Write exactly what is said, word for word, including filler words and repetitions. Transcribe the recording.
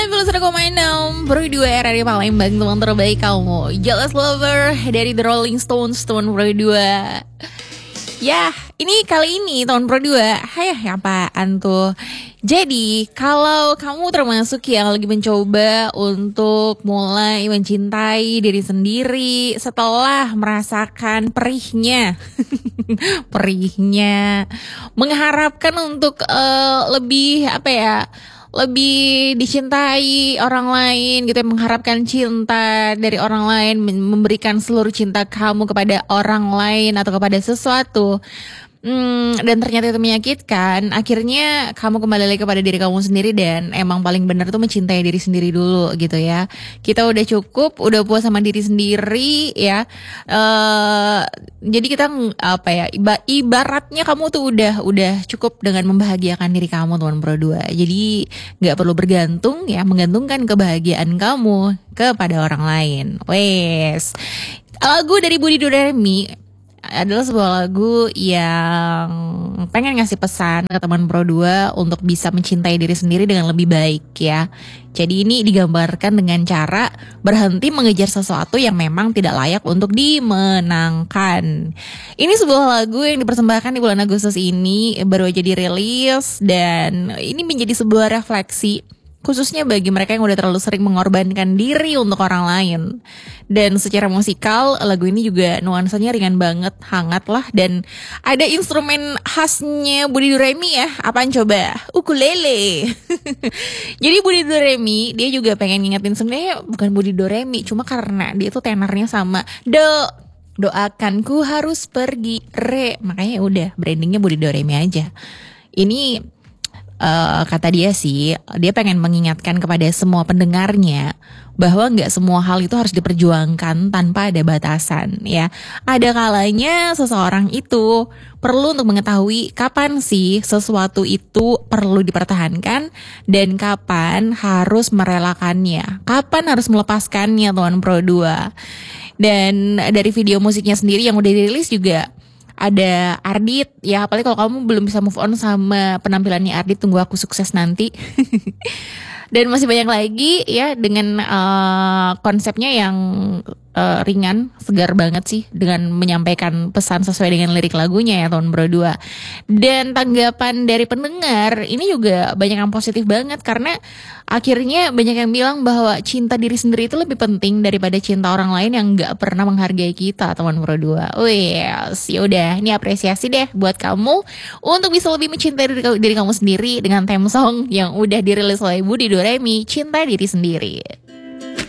sembilan puluh satu koma enam Berdua Radio Palembang, teman terbaik kamu. Jealous Lover dari The Rolling Stones, teman berdua. Ya, ini kali ini tahun berdua. Hai, apaan tuh? Jadi, kalau kamu termasuk yang lagi mencoba untuk mulai mencintai diri sendiri setelah merasakan perihnya, perihnya, mengharapkan untuk uh, lebih apa ya? lebih dicintai orang lain gitu, mengharapkan cinta dari orang lain, memberikan seluruh cinta kamu kepada orang lain atau kepada sesuatu, hmm, dan ternyata itu menyakitkan. Akhirnya kamu kembali lagi kepada diri kamu sendiri, dan emang paling benar tuh mencintai diri sendiri dulu gitu ya. Kita udah cukup, udah puas sama diri sendiri ya. Uh, jadi kita apa ya, iba, ibaratnya kamu tuh udah udah cukup dengan membahagiakan diri kamu, teman berdua. Jadi nggak perlu bergantung ya, menggantungkan kebahagiaan kamu kepada orang lain. Wes, lagu dari Budi Doremi adalah sebuah lagu yang pengen ngasih pesan ke teman Pro dua untuk bisa mencintai diri sendiri dengan lebih baik ya. Jadi ini digambarkan dengan cara berhenti mengejar sesuatu yang memang tidak layak untuk dimenangkan. Ini sebuah lagu yang dipersembahkan di bulan Agustus ini, baru aja dirilis, dan ini menjadi sebuah refleksi khususnya bagi mereka yang udah terlalu sering mengorbankan diri untuk orang lain. Dan secara musikal, lagu ini juga nuansanya ringan banget, hangat lah. Dan ada instrumen khasnya Budi Doremi ya. Apaan coba? Ukulele. Jadi Budi Doremi, dia juga pengen ngingetin, sebenarnya bukan Budi Doremi, cuma karena dia tuh tenornya sama do. Doakanku harus pergi re. Makanya udah brandingnya Budi Doremi aja. Ini Uh, kata dia sih, dia pengen mengingatkan kepada semua pendengarnya bahwa nggak semua hal itu harus diperjuangkan tanpa ada batasan ya. Ada kalanya seseorang itu perlu untuk mengetahui kapan sih sesuatu itu perlu dipertahankan dan kapan harus merelakannya, kapan harus melepaskannya, teman Pro dua. Dan dari video musiknya sendiri yang udah dirilis juga ada Ardit ya, apalagi kalau kamu belum bisa move on sama penampilannya Ardit, tunggu aku sukses nanti. Dan masih banyak lagi ya dengan uh, konsepnya yang uh, ringan, segar banget sih, dengan menyampaikan pesan sesuai dengan lirik lagunya ya, tahun berdua. Dan tanggapan dari pendengar ini juga banyak yang positif banget, karena akhirnya banyak yang bilang bahwa cinta diri sendiri itu lebih penting daripada cinta orang lain yang gak pernah menghargai kita, teman berdua. Wes, yaudah, ini apresiasi deh buat kamu untuk bisa lebih mencintai diri, diri kamu sendiri dengan theme song yang udah dirilis oleh Budi Doremi, Cinta Diri Sendiri.